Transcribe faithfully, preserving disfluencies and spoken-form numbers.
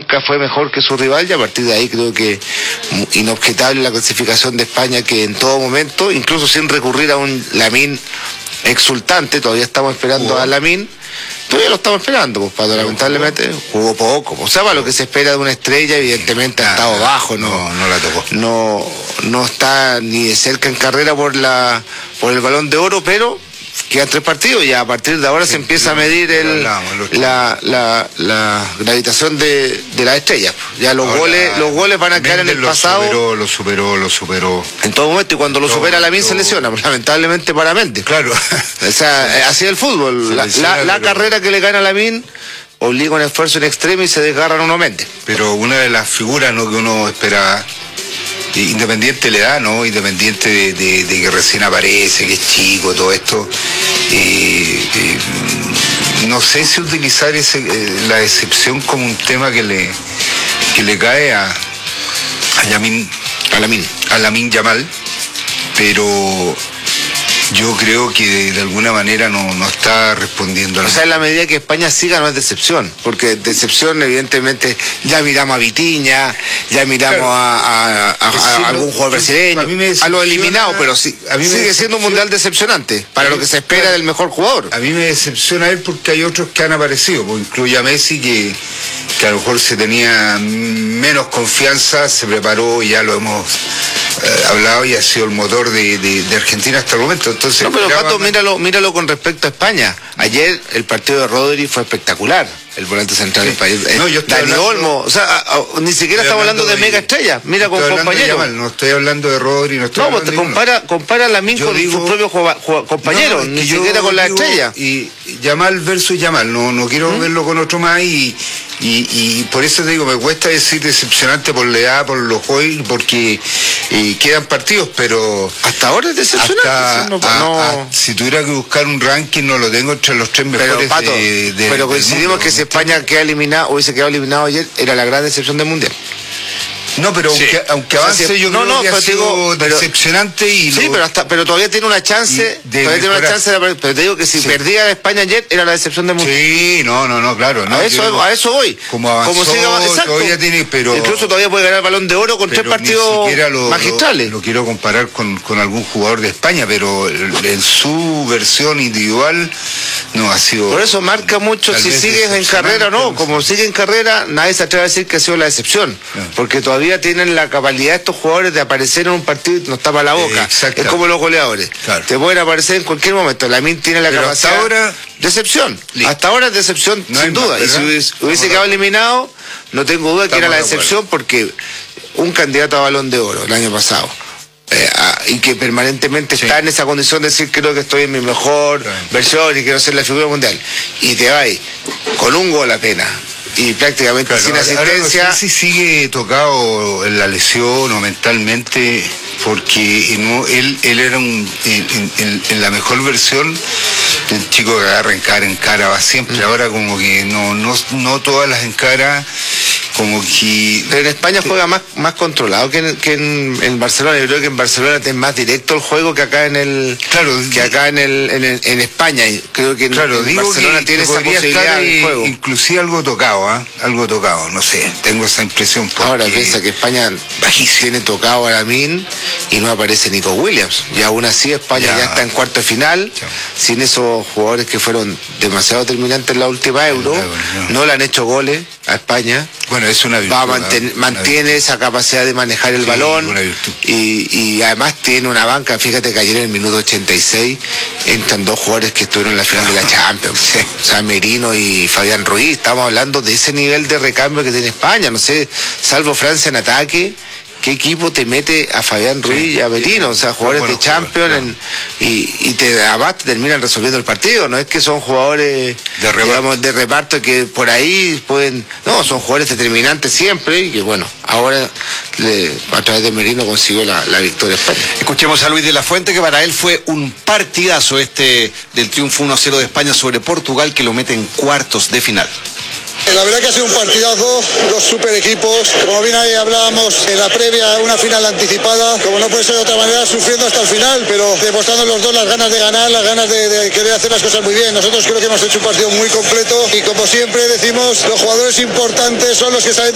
nunca fue mejor que su rival, y a partir de ahí creo que inobjetable la clasificación de España, que en todo momento, incluso sin recurrir a un Lamine exultante, todavía estamos esperando ¿Jugó? a Lamine. Todavía lo estamos esperando, pues, para, lamentablemente jugó poco. O sea, para lo que se espera de una estrella, evidentemente ha estado bajo, no, no, no la tocó. No, no está ni de cerca en carrera por la, por el Balón de Oro, pero quedan tres partidos y a partir de ahora sí, se empieza a medir el, la, la, la gravitación de, de las estrellas. Ya los ahora, goles, los goles van a quedar en el lo pasado. Superó, lo superó, lo superó. En todo momento, y cuando lo todo, supera Lamine todo. se lesiona, lamentablemente para Méndez. Claro. O sea, así es el fútbol. La, lesiona, la, la pero... carrera que le gana a Lamine obliga un esfuerzo en extremo y se desgarran uno Méndez. Pero una de las figuras, ¿no?, que uno esperaba, Independiente le da, ¿no? Independiente de, de, de que recién aparece, que es chico, todo esto. Eh, eh, no sé si utilizar ese, eh, la decepción como un tema que le, que le cae a, a Yamin, a Lamine, a Lamine Yamal, pero yo creo que de, de alguna manera no, no está respondiendo a la... O sea, en la medida que España siga no es decepción, porque decepción evidentemente ya miramos a Vitiña, ya miramos claro. a, a, a, sí, a algún jugador brasileño, a, a lo eliminado, pero sí, a mí sigue siendo un mundial decepcionante para lo que se espera claro. del mejor jugador. A mí me decepciona él porque hay otros que han aparecido, pues incluye a Messi, que, que a lo mejor se tenía menos confianza, se preparó y ya lo hemos eh, hablado y ha sido el motor de, de, de Argentina hasta el momento. Entonces, no, pero Pato, míralo, míralo con respecto a España. Ayer el partido de Rodri fue espectacular, el volante central sí. del país. No, yo estoy Dani hablando, Olmo, o sea, a, a, ni siquiera estamos hablando de, de mega estrella. Mira con compañeros. No estoy hablando de Rodri, no estoy no, hablando pues te de compara, compara a Lamine con digo, sus propios compañeros, no, ni siquiera con la estrella. Y Yamal versus Yamal, no, no quiero ¿Mm? verlo con otro más y, y, y por eso te digo, me cuesta decir decepcionante por la edad, por los juegos, porque eh, quedan partidos, pero hasta ahora es decepcionante. Hasta, no, a, no... a, si tuviera que buscar un ranking, no lo tengo entre los tres mejores pero, Pato, de, de, pero coincidimos mundo, que si España queda eliminado, hubiese quedado eliminado ayer, era la gran decepción del mundial. No, pero sí. aunque, aunque avance, o sea, si, yo no, creo no, que ha sido digo, decepcionante pero, y... Sí, lo, pero, hasta, pero todavía tiene una chance, todavía tiene una chance de, pero te digo que si sí. perdía a España ayer, era la decepción del mundial. Sí, no, no, no, claro. No, a, eso, digo, a eso voy. Como avanzó, como siga, exacto. todavía tiene, pero... Incluso todavía puede ganar el Balón de Oro con tres partidos lo, magistrales. Lo, lo quiero comparar con, con algún jugador de España, pero en su versión individual no ha sido... Por eso marca mucho si sigues en carrera o no. Como sigue en carrera, nadie se atreve a decir que ha sido la decepción. No. Porque todavía tienen la capacidad de estos jugadores de aparecer en un partido y nos tapa la boca. Eh, es como los goleadores. Claro. Te pueden aparecer en cualquier momento. Lamine tiene la pero capacidad. Hasta ahora, decepción. Listo. Hasta ahora es decepción, no sin duda. Más, y si hubiese, hubiese quedado eliminado, no tengo duda que era la decepción, porque un candidato a Balón de Oro el año pasado. Eh, ah, y que permanentemente sí. está en esa condición de decir creo que estoy en mi mejor sí. versión y quiero ser la figura mundial, y te va con un gol apenas y prácticamente claro, sin asistencia. Ahora no sé si sigue tocado en la lesión o mentalmente, porque no, él, él era un, en, en, en la mejor versión el chico que agarra en cara, en cara va siempre. Mm. Ahora como que no, no, no todas las encaras, como que... Pero en España juega más, más controlado que en, que en, en Barcelona. Yo creo que en Barcelona es más directo el juego que acá en el claro, que acá en el en, el, en España. Y creo que en, claro, en digo Barcelona que tiene esa posibilidad de juego. Inclusive algo tocado, ¿eh? Algo tocado, no sé, tengo esa impresión. Ahora piensa que España bajísimo tiene tocado a Lamine y no aparece Nico Williams. Y aún así España ya, ya está en cuarto de final, ya. sin esos jugadores que fueron demasiado determinantes en la última Euro. No, no. no le han hecho goles a España. Bueno, es una virtud. Va a mantener, mantiene esa capacidad de manejar el sí, balón y, y además tiene una banca. Fíjate que ayer en el minuto ochenta y seis entran dos jugadores que estuvieron en la final de la Champions, sí. o sea, Merino y Fabián Ruiz. Estamos hablando de ese nivel de recambio que tiene España. No sé, salvo Francia en ataque, ¿qué equipo te mete a Fabián Ruiz sí, y a Merino? O sea, jugadores bueno, de Champions claro. y, y te, además te terminan resolviendo el partido. No es que son jugadores de reparto. Digamos, de reparto que por ahí pueden... No, son jugadores determinantes siempre y que bueno, ahora le, a través de Merino consiguió la, la victoria España. Escuchemos a Luis de la Fuente, que para él fue un partidazo este del triunfo uno a cero de España sobre Portugal, que lo mete en cuartos de final. La verdad que ha sido un partidazo, dos super equipos, como bien ahí hablábamos en la previa, una final anticipada, como no puede ser de otra manera, sufriendo hasta el final, pero demostrando los dos las ganas de ganar, las ganas de, de querer hacer las cosas muy bien. Nosotros creo que hemos hecho un partido muy completo y como siempre decimos, los jugadores importantes son los que salen